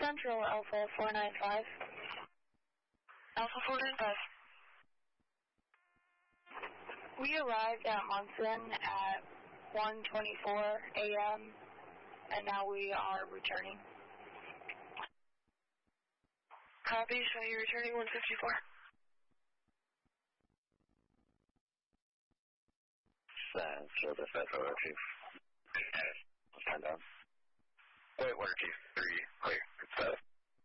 Central, Alpha 495. Alpha 495. We arrived at Munson at 1:24 a.m. and now we are returning. Copy, so you're returning 154. Central Defense Order Chief. Stand down. Wait, Order Chief 3, clear. Good stuff.